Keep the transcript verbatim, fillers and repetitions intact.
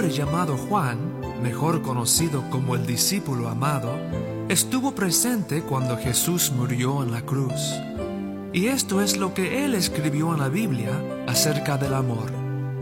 hombre llamado Juan, mejor conocido como el discípulo amado, estuvo presente cuando Jesús murió en la cruz. Y esto es lo que él escribió en la Biblia acerca del amor.